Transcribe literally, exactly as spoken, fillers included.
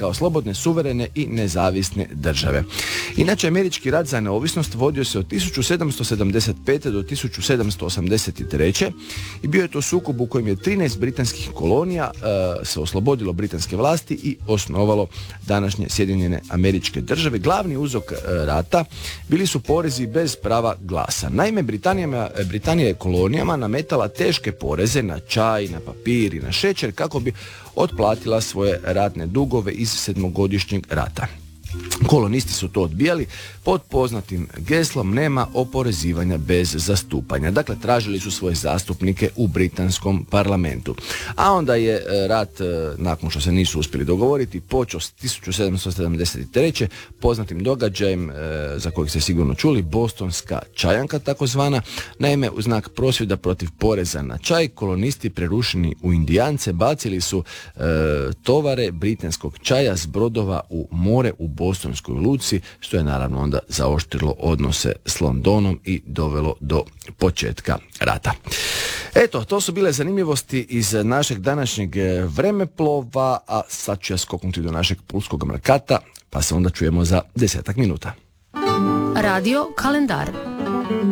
kao slobodne, suverene i nezavisne države. Inače, američki rat za neovisnost vodio se od tisuću sedamsto sedamdeset pete do tisuću sedamsto osamdeset treće i bio je to sukob u kojem je trinaest britanskih kolonija uh, se oslobodilo britanske vlasti i osnovalo današnje Sjedinjene Američke Države. Glavni uzrok uh, rata bili su porezi bez prava glasa. Naime, Britanija, Britanija je kolonijama nametala teške poreze na čaj, na papir i na šećer kako bi otplatila svoje ratne dugove iz sedmogodišnjeg rata. Kolonisti su to odbijali pod poznatim geslom nema oporezivanja bez zastupanja. Dakle, tražili su svoje zastupnike u britanskom parlamentu. A onda je rat, nakon što se nisu uspjeli dogovoriti, počeo s tisuću sedamsto sedamdeset treće poznatim događajem za kojeg ste sigurno čuli, Bostonska čajanka takozvana. Naime, u znak prosvjeda protiv poreza na čaj, kolonisti prerušeni u Indijance bacili su e, tovare britanskog čaja s brodova u more u Bostonskoj luci, što je naravno onda zaoštrilo odnose s Londonom i dovelo do početka rata. Eto, to su bile zanimljivosti iz našeg današnjeg vremeplova, a sad ću ja skoknuti do našeg pulskog mrakata, pa se onda čujemo za desetak minuta. Radio Kalendar.